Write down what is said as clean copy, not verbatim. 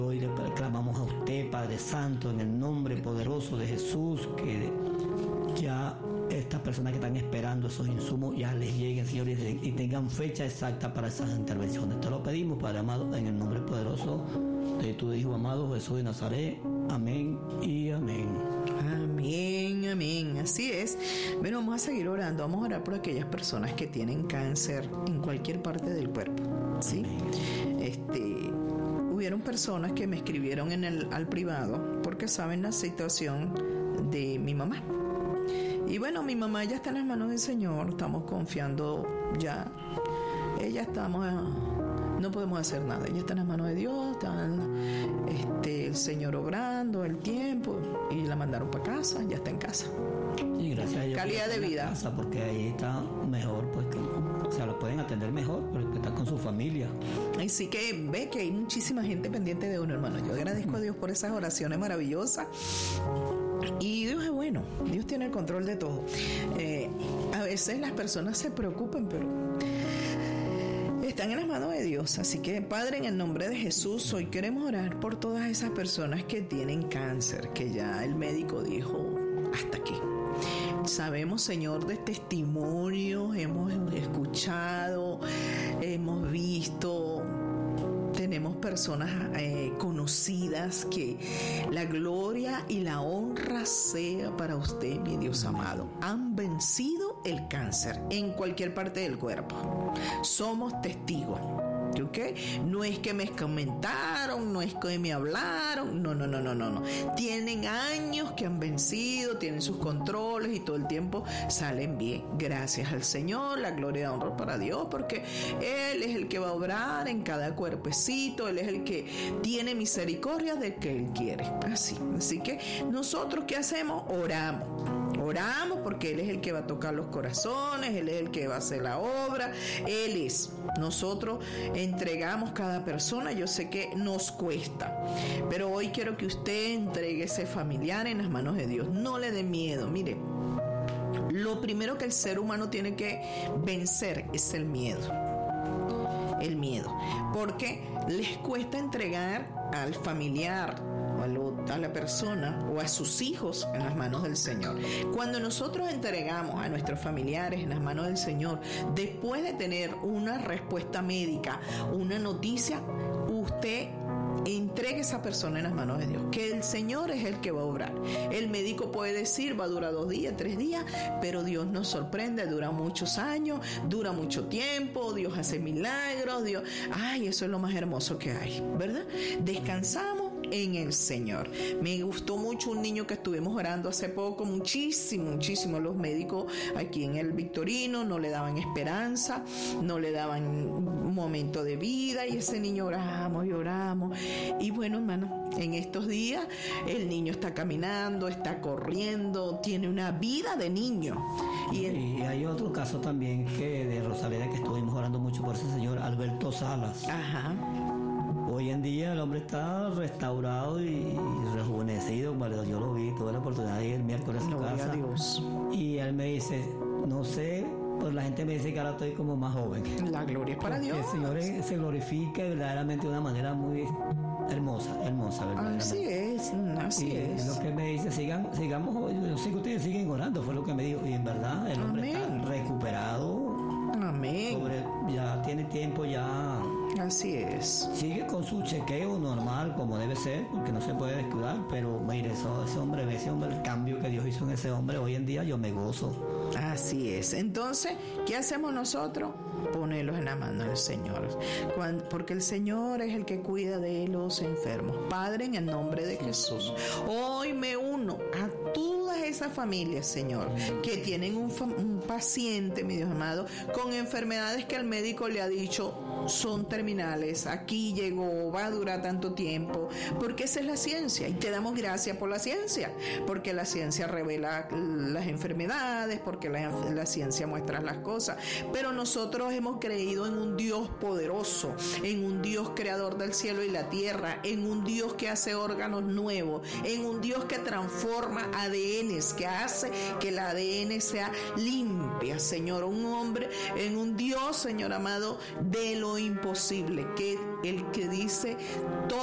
Hoy le clamamos a usted, Padre Santo, en el nombre poderoso de Jesús, que ya estas personas que están esperando esos insumos ya les lleguen, Señor, y tengan fecha exacta para esas intervenciones. Te lo pedimos, Padre amado, en el nombre poderoso de tu Hijo amado Jesús de Nazaret. Amén y amén. Amén, amén. Así es. Bueno, vamos a seguir orando. Vamos a orar por aquellas personas que tienen cáncer en cualquier parte del cuerpo, ¿sí? Hubieron personas que me escribieron al privado porque saben la situación de mi mamá. Y bueno, mi mamá ya está en las manos del Señor. Estamos confiando ya. No podemos hacer nada. Ella está en las manos de Dios. Está el Señor obrando el tiempo. Y la mandaron para casa. Ya está en casa. Sí, gracias a Dios. Calidad de vida. Casa, porque ahí está mejor, pues lo pueden atender mejor, porque está con su familia. Así que ve que hay muchísima gente pendiente de uno, hermano. Yo agradezco a Dios por esas oraciones maravillosas. Y Dios es bueno, Dios tiene el control de todo. A veces las personas se preocupan, pero están en las manos de Dios. Así que, Padre, en el nombre de Jesús, hoy queremos orar por todas esas personas que tienen cáncer, que ya el médico dijo hasta aquí. Sabemos, Señor, de testimonios, hemos escuchado, hemos visto. Tenemos personas conocidas, que la gloria y la honra sea para usted, mi Dios amado. Han vencido el cáncer en cualquier parte del cuerpo. Somos testigos. ¿Ok? No es que me comentaron, no es que me hablaron, no. Tienen años que han vencido, tienen sus controles y todo el tiempo salen bien. Gracias al Señor, la gloria y la honra para Dios, porque Él es el que va a obrar en cada cuerpecito, Él es el que tiene misericordia del que Él quiere. Así que nosotros, ¿qué hacemos? Oramos porque Él es el que va a tocar los corazones, Él es el que va a hacer la obra, Él es. Nosotros entregamos cada persona, yo sé que nos cuesta, pero hoy quiero que usted entregue ese familiar en las manos de Dios. No le dé miedo. Mire, lo primero que el ser humano tiene que vencer es el miedo. El miedo, porque les cuesta entregar al familiar a la persona o a sus hijos en las manos del Señor. Cuando nosotros entregamos a nuestros familiares en las manos del Señor, después de tener una respuesta médica, una noticia, usted entregue a esa persona en las manos de Dios, que el Señor es el que va a obrar. El médico puede decir, va a durar 2 días, 3 días, pero Dios nos sorprende, dura muchos años, dura mucho tiempo, Dios hace milagros, eso es lo más hermoso que hay, ¿verdad? Descansamos en el Señor. Me gustó mucho un niño que estuvimos orando hace poco, muchísimo. Los médicos aquí en el Victorino no le daban esperanza, no le daban un momento de vida, y ese niño oramos. Y bueno, hermano, en estos días el niño está caminando, está corriendo, tiene una vida de niño. Y hay otro caso también que de Rosaleda, que estuvimos orando mucho por ese señor, Alberto Salas. Ajá. Hoy en día el hombre está restaurado y rejuvenecido. Bueno, yo lo vi, tuve la oportunidad de ir el miércoles a su casa. Gloria a Dios. Y él me dice, no sé, pues la gente me dice que ahora estoy como más joven. La gloria es para Dios. El Señor se glorifica verdaderamente de una manera muy hermosa, Así es. Lo que me dice, sigamos, yo sé que ustedes siguen orando, fue lo que me dijo. Y en verdad, el hombre está recuperado. Amén. Ya tiene tiempo ya. Así es. Sigue con su chequeo normal, como debe ser, porque no se puede descuidar, pero mire, ese hombre, el cambio que Dios hizo en ese hombre, hoy en día yo me gozo. Así es. Entonces, ¿qué hacemos nosotros? Ponerlos en la mano del Señor, porque el Señor es el que cuida de los enfermos. Padre, en el nombre de Jesús, hoy me uno a todas esas familias, Señor, que tienen un paciente, mi Dios amado, con enfermedades que el médico le ha dicho son terminales, aquí llegó, va a durar tanto tiempo, porque esa es la ciencia, y te damos gracias por la ciencia, porque la ciencia revela las enfermedades, porque la ciencia muestra las cosas, pero nosotros hemos creído en un Dios poderoso, en un Dios creador del cielo y la tierra, en un Dios que hace órganos nuevos, en un Dios que transforma ADNs, que hace que el ADN sea limpia, Señor, en un Dios, Señor amado, de lo imposible, que el que dice todo